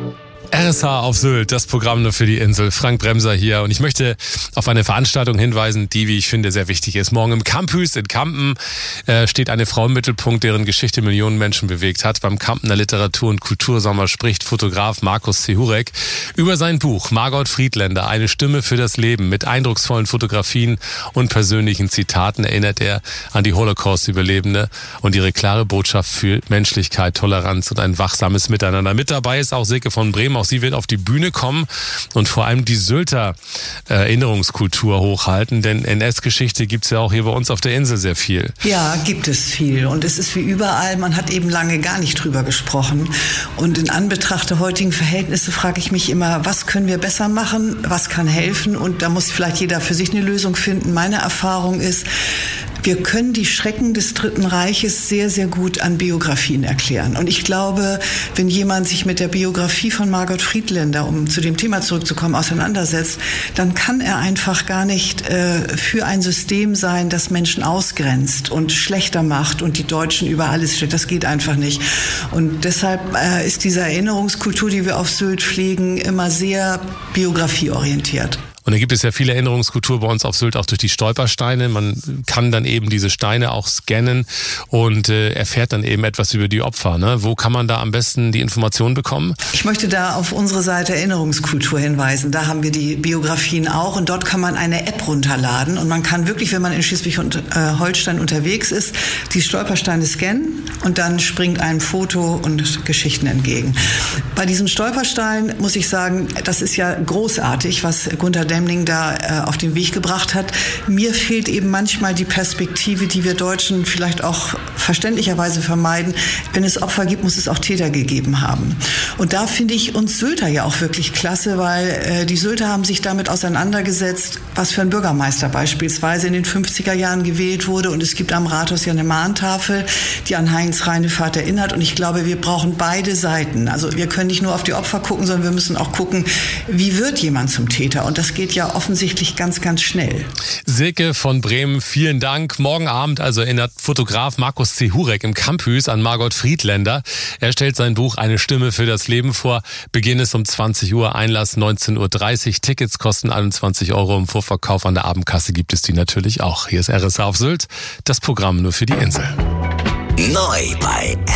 RSH auf Sylt, das Programm nur für die Insel. Frank Bremser hier und ich möchte auf eine Veranstaltung hinweisen, die, wie ich finde, sehr wichtig ist. Morgen im Campus in Kampen steht eine Frau im Mittelpunkt, deren Geschichte Millionen Menschen bewegt hat. Beim Kampener Literatur- und Kultursommer spricht Fotograf Markus Zehurek über sein Buch Margot Friedländer, eine Stimme für das Leben. Mit eindrucksvollen Fotografien und persönlichen Zitaten erinnert er an die Holocaust-Überlebende und ihre klare Botschaft für Menschlichkeit, Toleranz und ein wachsames Miteinander. Mit dabei ist auch Silke von Bremen. Auch sie wird auf die Bühne kommen und vor allem die Sylter Erinnerungskultur hochhalten, denn NS-Geschichte gibt's ja auch hier bei uns auf der Insel sehr viel. Ja, gibt es viel und es ist wie überall, man hat eben lange gar nicht drüber gesprochen und in Anbetracht der heutigen Verhältnisse frage ich mich immer, was können wir besser machen, was kann helfen und da muss vielleicht jeder für sich eine Lösung finden. Meine Erfahrung ist, wir können die Schrecken des Dritten Reiches sehr, sehr gut an Biografien erklären. Und ich glaube, wenn jemand sich mit der Biografie von Margot Friedländer, um zu dem Thema zurückzukommen, auseinandersetzt, dann kann er einfach gar nicht für ein System sein, das Menschen ausgrenzt und schlechter macht und die Deutschen über alles stellt. Das geht einfach nicht. Und deshalb ist diese Erinnerungskultur, die wir auf Sylt pflegen, immer sehr biografieorientiert. Und da gibt es ja viel Erinnerungskultur bei uns auf Sylt, auch durch die Stolpersteine. Man kann dann eben diese Steine auch scannen und erfährt dann eben etwas über die Opfer. Ne? Wo kann man da am besten die Informationen bekommen? Ich möchte da auf unsere Seite Erinnerungskultur hinweisen. Da haben wir die Biografien auch und dort kann man eine App runterladen und man kann wirklich, wenn man in Schleswig-Holstein unterwegs ist, die Stolpersteine scannen und dann springt einem Foto und Geschichten entgegen. Bei diesen Stolpersteinen muss ich sagen, das ist ja großartig, was Gunter Demning da auf den Weg gebracht hat. Mir fehlt eben manchmal die Perspektive, die wir Deutschen vielleicht auch verständlicherweise vermeiden. Wenn es Opfer gibt, muss es auch Täter gegeben haben. Und da finde ich uns Sylter ja auch wirklich klasse, weil die Sylter haben sich damit auseinandergesetzt, was für ein Bürgermeister beispielsweise in den 50er Jahren gewählt wurde. Und es gibt am Rathaus ja eine Mahntafel, die an Heinz Reinefahrt erinnert. Und ich glaube, wir brauchen beide Seiten. Also wir können nicht nur auf die Opfer gucken, sondern wir müssen auch gucken, wie wird jemand zum Täter? Und das geht ja offensichtlich ganz, ganz schnell. Silke von Bremen, vielen Dank. Morgen Abend also erinnert Fotograf Markus Zehurek im Campus an Margot Friedländer. Er stellt sein Buch Eine Stimme für das Leben vor. Beginn ist um 20 Uhr, Einlass 19.30 Uhr. Tickets kosten 21 €. Im Vorverkauf an der Abendkasse gibt es die natürlich auch. Hier ist RSH auf Sylt, das Programm nur für die Insel. Neu bei